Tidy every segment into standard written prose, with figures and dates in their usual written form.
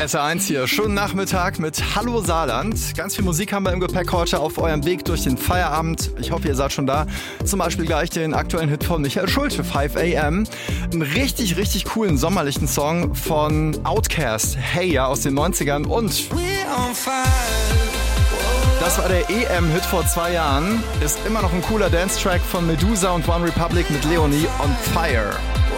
SR1 hier, schönen Nachmittag mit Hallo Saarland. Ganz viel Musik haben wir im Gepäck heute auf eurem Weg durch den Feierabend. Ich hoffe, ihr seid schon da. Zum Beispiel gleich den aktuellen Hit von Michael Schulte, 5 AM. Einen richtig, richtig coolen sommerlichen Song von Outkast, Hey Ya aus den 90ern. Und das war der EM-Hit vor 2 Jahren. Ist immer noch ein cooler Dance-Track von Medusa und One Republic mit Leonie on Fire.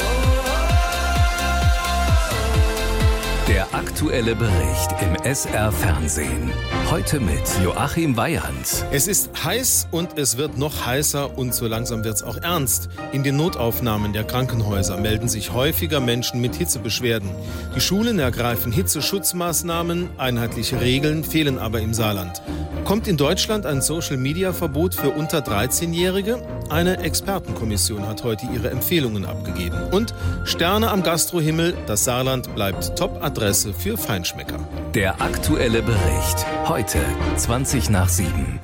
Der aktuelle Bericht im SR-Fernsehen. Heute mit Joachim Weyand. Es ist heiß und es wird noch heißer und so langsam wird es auch ernst. In den Notaufnahmen der Krankenhäuser melden sich häufiger Menschen mit Hitzebeschwerden. Die Schulen ergreifen Hitzeschutzmaßnahmen, einheitliche Regeln fehlen aber im Saarland. Kommt in Deutschland ein Social-Media-Verbot für unter 13-Jährige? Eine Expertenkommission hat heute ihre Empfehlungen abgegeben. Und Sterne am Gastrohimmel, das Saarland bleibt Top-Adresse für Feinschmecker. Der aktuelle Bericht. Heute 7:20.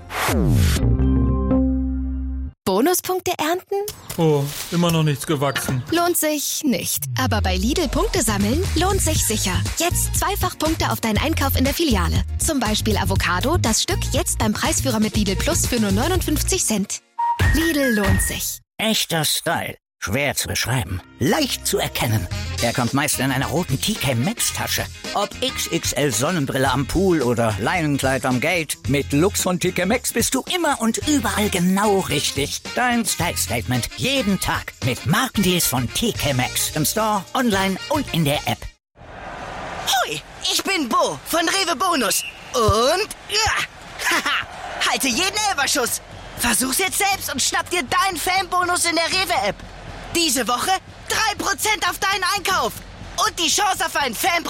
Bonuspunkte ernten? Oh, immer noch nichts gewachsen. Lohnt sich nicht. Aber bei Lidl Punkte sammeln lohnt sich sicher. Jetzt zweifach Punkte auf deinen Einkauf in der Filiale. Zum Beispiel Avocado, das Stück jetzt beim Preisführer mit Lidl Plus für nur 59 Cent. Lidl lohnt sich. Echter Style. Schwer zu beschreiben. Leicht zu erkennen. Er kommt meist in einer roten TK Maxx Tasche. Ob XXL Sonnenbrille am Pool oder Leinenkleid am Gate. Mit Lux von TK Maxx bist du immer und überall genau richtig. Dein Style Statement jeden Tag mit Markendeals von TK Maxx. Im Store, online und in der App. Hoi, ich bin Bo von Rewe Bonus. Und haha, halte jeden Elberschuss. Versuch's jetzt selbst und schnapp dir deinen Fanbonus in der Rewe-App. Diese Woche 3% auf deinen Einkauf. Und die Chance auf einen Fanpreis